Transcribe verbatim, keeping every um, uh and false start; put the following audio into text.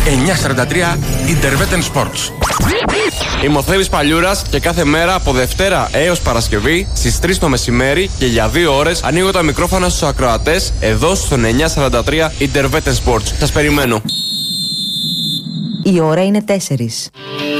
εννιακόσια σαράντα τρία Interveten Sports. Είμαι ο Θέμης Παλιούρας και κάθε μέρα από Δευτέρα έως Παρασκευή στις τρεις το μεσημέρι και για δύο ώρες ανοίγω τα μικρόφωνα στους ακροατές εδώ στον εννιακόσια σαράντα τρία Interveten Sports. Σας περιμένω. Η ώρα είναι τέσσερις.